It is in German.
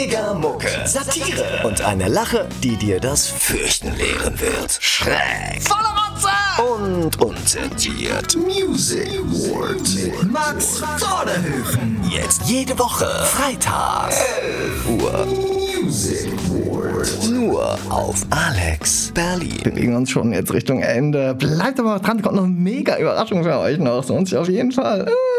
Mega-Mucke, Satire und eine Lache, die dir das Fürchten lehren wird. Schräg, voller Rotze und unzensiert. Music Ward mit Max Vorderhöfen. Jetzt jede Woche, Freitag, 11 Uhr. Music Ward. Nur auf Alex Berlin. Wir bewegen uns schon jetzt Richtung Ende. Bleibt aber dran, kommt noch eine mega Überraschung für euch noch. Lohnt sich auf jeden Fall.